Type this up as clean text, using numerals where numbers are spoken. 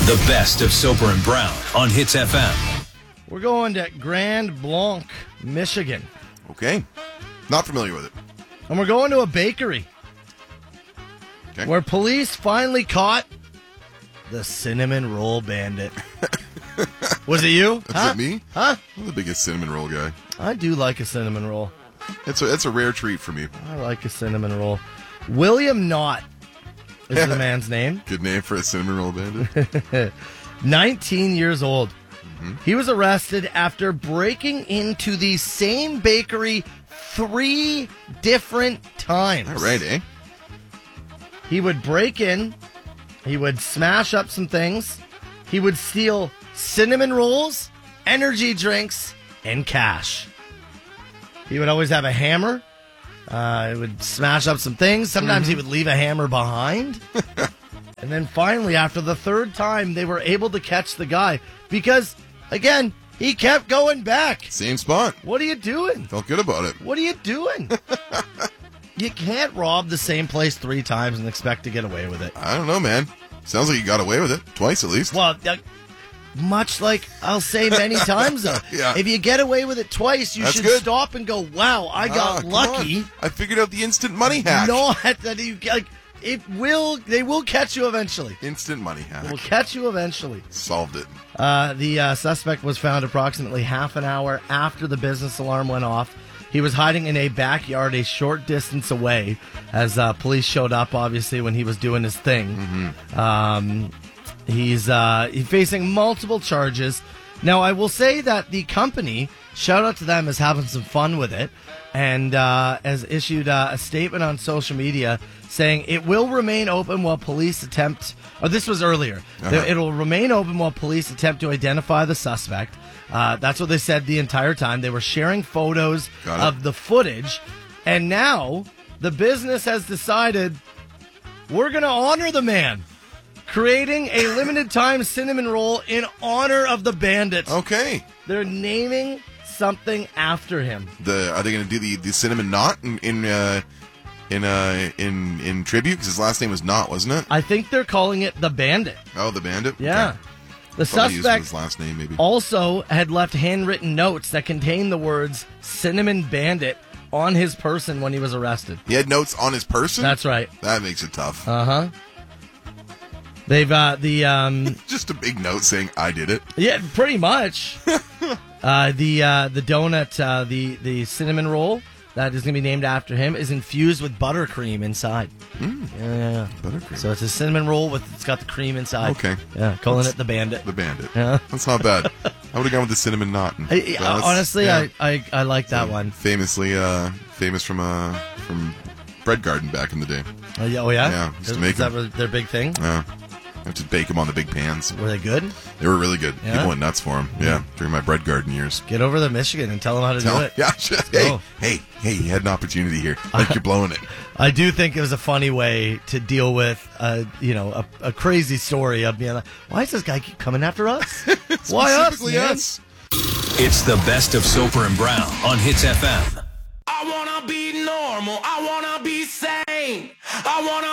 The best of Soper and Brown on Hits FM. We're going to Grand Blanc, Michigan. Okay. Not familiar with it. And we're going to a bakery. Okay. Where police finally caught the Cinnamon Roll Bandit. Was it you? Is it me? Huh? I'm the biggest cinnamon roll guy. I do like a cinnamon roll. It's a rare treat for me. I like a cinnamon roll. William Knott is the man's name. Good name for a cinnamon roll bandit. 19 years old. He was arrested after breaking into the same bakery 3 different times. All right, eh? He would break in, he would smash up some things, he would steal cinnamon rolls, energy drinks, and cash. He would always have a hammer. He would smash up some things. Sometimes he would leave a hammer behind. And then finally, after the 3rd time, they were able to catch the guy because, again, he kept going back. Same spot. What are you doing? Felt good about it. What are you doing? You can't rob the same place 3 times and expect to get away with it. I don't know, man. Sounds like you got away with it. Twice at least. Well, much like I'll say many times, though. Yeah. If you get away with it twice, you That's should good. stop and go, wow, I got come lucky. on. I figured out the instant money hack. Not that you, they will catch you eventually. Instant money hack. They will catch you eventually. Solved it. The suspect was found approximately half an hour after the business alarm went off. He was hiding in a backyard a short distance away as police showed up, obviously, when he was doing his thing. He's facing multiple charges. Now, I will say that the company, shout out to them, is having some fun with it and has issued a statement on social media saying it will remain open while police attempt, or this was earlier, it will remain open while police attempt to identify the suspect. That's what they said the entire time. They were sharing photos of the footage, and now the business has decided we're going to honor the man, creating a limited time cinnamon roll in honor of the bandit. Okay. They're naming something after him. Are they going to do the cinnamon knot in tribute? Because his last name was Knott, wasn't it? I think they're calling it the bandit. Oh, the bandit. Yeah. Okay. The Probably used suspect his last name, maybe. also had left handwritten notes that contained the words "Cinnamon Bandit" on his person when he was arrested. He had notes on his person? That's right. That makes it tough. They've Just a big note saying, I did it. yeah, pretty much. The donut, the cinnamon roll that is going to be named after him is infused with buttercream inside. Yeah. Buttercream. So it's a cinnamon roll it's got the cream inside. Okay. Yeah, calling it the bandit. The bandit. Yeah. That's not bad. I would have gone with the cinnamon knot. Honestly, yeah. I like that one. Famous from Bread Garden back in the day. Oh yeah? Yeah, used to make Is that their big thing? Yeah. I would just bake them on the big pans. Were they good? They were really good. Yeah? People went nuts for them. Yeah, during my Bread Garden years. Get over to Michigan and tell them how to do it. Yeah, just, go. hey, you had an opportunity here. Like you're blowing it. I do think it was a funny way to deal with, a crazy story of being like, why does this guy keep coming after us? Why us, Specifically man? us. It's the best of Soper and Brown on Hits FM. I wanna be normal. I wanna be sane. I wanna